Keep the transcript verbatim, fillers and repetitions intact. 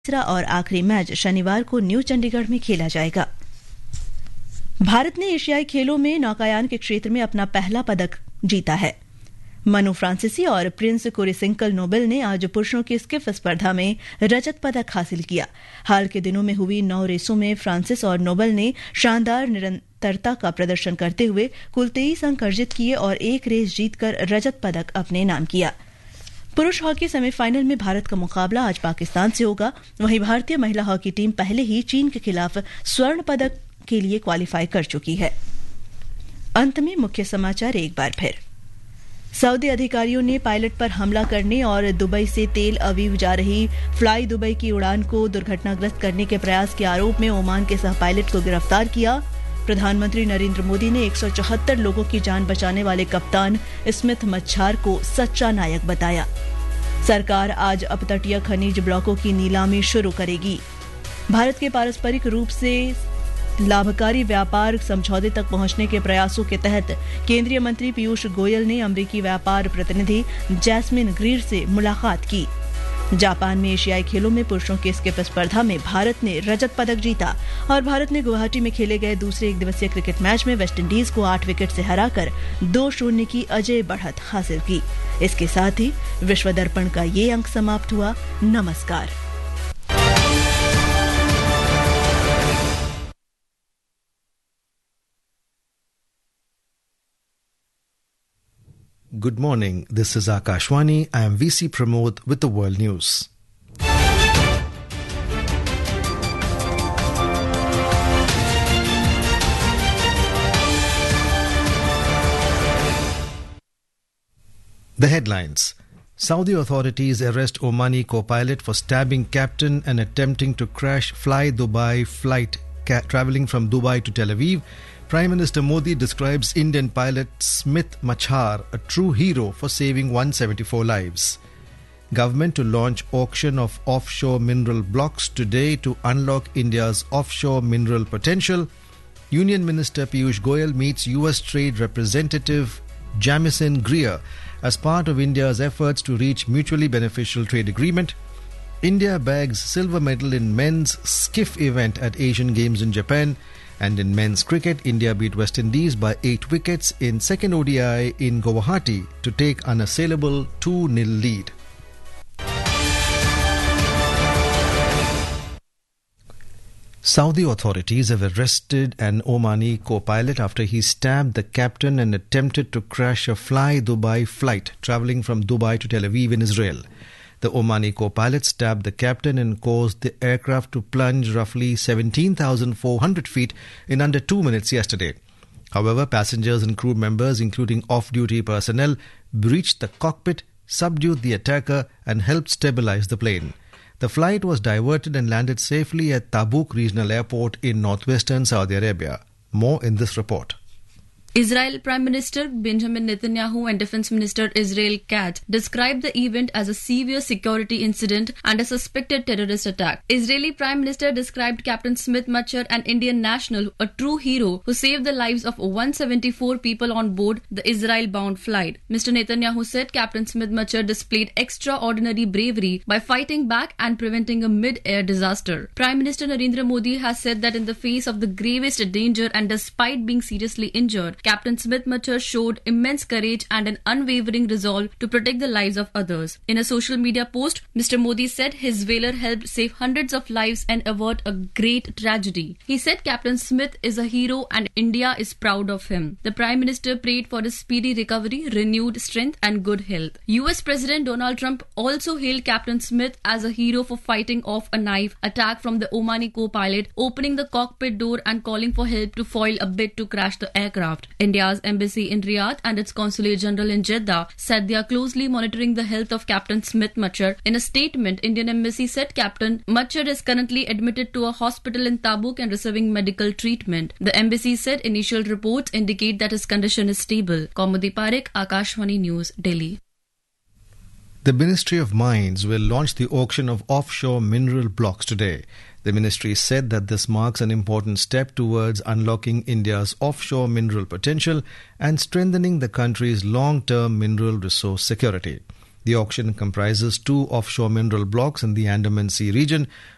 तीसरा और आखिरी मैच शनिवार को न्यू चंडीगढ़ में खेला जाएगा। भारत ने एशियाई खेलों में नौकायान के क्षेत्र में अपना पहला पदक जीता है। मनु फ्रांसीसी और प्रिंस कुरिसिंकल नोबेल ने आज पुरुषों की स्किफ स्पर्धा में रजत पदक हासिल किया। हाल के दिनों में हुई नौ रेसों में फ्रांसिस और नोबेल ने शानदार निरंतरता का प्रदर्शन करते हुए कुल तेईस अंक अर्जित किए और एक रेस जीतकर रजत पदक अपने नाम किया। पुरुष हॉकी सेमीफाइनल में भारत का मुकाबला आज पाकिस्तान से होगा। वहीं भारतीय महिला हॉकी टीम पहले ही चीन के खिलाफ स्वर्ण पदक के लिए क्वालिफाई कर चुकी है। अंत में मुख्य समाचार एक बार फिर। सऊदी अधिकारियों ने पायलट पर हमला करने और दुबई से तेल अवीव जा रही फ्लाई दुबई की उड़ान को दुर्घटनाग्रस्त करने के प्रयास के आरोप में ओमान के सह पायलट को गिरफ्तार किया। प्रधानमंत्री नरेंद्र मोदी ने एक सौ चौहत्तर लोगों की जान बचाने वाले कप्तान स्मिथ मच्छार को सच्चा नायक बताया। सरकार आज अपतटीय खनिज ब्लॉकों की नीलामी शुरू करेगी। भारत के पारस्परिक रूप से लाभकारी व्यापार समझौते तक पहुंचने के प्रयासों के तहत केंद्रीय मंत्री पीयूष गोयल ने अमेरिकी व्यापार प्रतिनिधि जैस्मिन ग्रीर से मुलाकात की। जापान में एशियाई खेलों में पुरुषों की स्किप स्पर्धा में भारत ने रजत पदक जीता और भारत ने गुवाहाटी में खेले गए दूसरे एक दिवसीय क्रिकेट मैच में वेस्टइंडीज को आठ विकेट से हराकर दो शून्य की अजय बढ़त हासिल की। इसके साथ ही विश्व दर्पण का ये अंक समाप्त हुआ। नमस्कार। Good morning, this is Akashwani. I am V C Pramod with the World News. The headlines. Saudi authorities arrest Omani co-pilot for stabbing captain and attempting to crash Fly Dubai flight ca- travelling from Dubai to Tel Aviv. Prime Minister Modi describes Indian pilot Smith Machar a true hero for saving one hundred seventy-four lives. Government to launch auction of offshore mineral blocks today to unlock India's offshore mineral potential. Union Minister Piyush Goyal meets U S Trade Representative Jamieson Greer as part of India's efforts to reach mutually beneficial trade agreement. India bags silver medal in men's skiff event at Asian Games in Japan. And in men's cricket, India beat West Indies by eight wickets in second O D I in Guwahati to take unassailable two nil lead. Saudi authorities have arrested an Omani co-pilot after he stabbed the captain and attempted to crash a Fly Dubai flight travelling from Dubai to Tel Aviv in Israel. The Omani co-pilot stabbed the captain and caused the aircraft to plunge roughly seventeen thousand four hundred feet in under two minutes yesterday. However, passengers and crew members, including off-duty personnel, breached the cockpit, subdued the attacker and helped stabilize the plane. The flight was diverted and landed safely at Tabuk Regional Airport in northwestern Saudi Arabia. More in this report. Israel Prime Minister Benjamin Netanyahu and Defense Minister Israel Katz described the event as a severe security incident and a suspected terrorist attack. Israeli Prime Minister described Captain Smith Machar, an Indian national, a true hero who saved the lives of one hundred seventy-four people on board the Israel-bound flight. Mister Netanyahu said Captain Smith Machar displayed extraordinary bravery by fighting back and preventing a mid-air disaster. Prime Minister Narendra Modi has said that in the face of the gravest danger and despite being seriously injured, Captain Smith Machar showed immense courage and an unwavering resolve to protect the lives of others. In a social media post, Mister Modi said his valor helped save hundreds of lives and avert a great tragedy. He said Captain Smith is a hero and India is proud of him. The Prime Minister prayed for his speedy recovery, renewed strength and good health. U S President Donald Trump also hailed Captain Smith as a hero for fighting off a knife attack from the Omani co-pilot, opening the cockpit door and calling for help to foil a bid to crash the aircraft. India's embassy in Riyadh and its consulate general in Jeddah said they are closely monitoring the health of Captain Smith Machar. In a statement, Indian embassy said Captain Machar is currently admitted to a hospital in Tabuk and receiving medical treatment. The embassy said initial reports indicate that his condition is stable. Kaumudi Parekh, Akashwani News, Delhi. The Ministry of Mines will launch the auction of offshore mineral blocks today. The ministry said that this marks an important step towards unlocking India's offshore mineral potential and strengthening the country's long-term mineral resource security. The auction comprises two offshore mineral blocks in the Andaman Sea region,